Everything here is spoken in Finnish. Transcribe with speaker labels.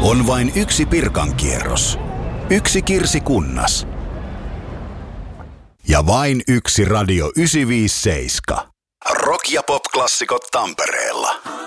Speaker 1: On vain yksi Pirkankierros, yksi Kirsikunnas ja vain yksi Radio 957. Rock- ja pop-klassikot Tampereella.